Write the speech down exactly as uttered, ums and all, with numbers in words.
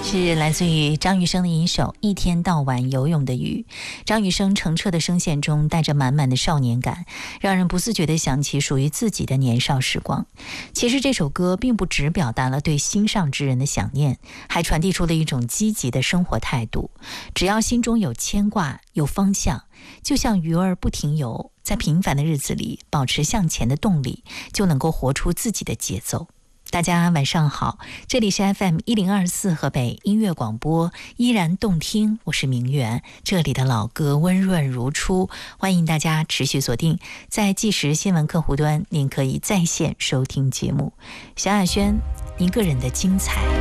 是来自于张雨生的一首《一天到晚游泳的鱼》。张雨生澄澈的声线中带着满满的少年感，让人不自觉地想起属于自己的年少时光。其实这首歌并不只表达了对心上之人的想念，还传递出了一种积极的生活态度。只要心中有牵挂，有方向，就像鱼儿不停游，在平凡的日子里保持向前的动力，就能够活出自己的节奏。大家晚上好，这里是 F M 一零二四河北音乐广播，依然动听，我是明媛，这里的老歌温润如初，欢迎大家持续锁定在即时新闻客户端，您可以在线收听节目。萧亚轩，一个人的精彩。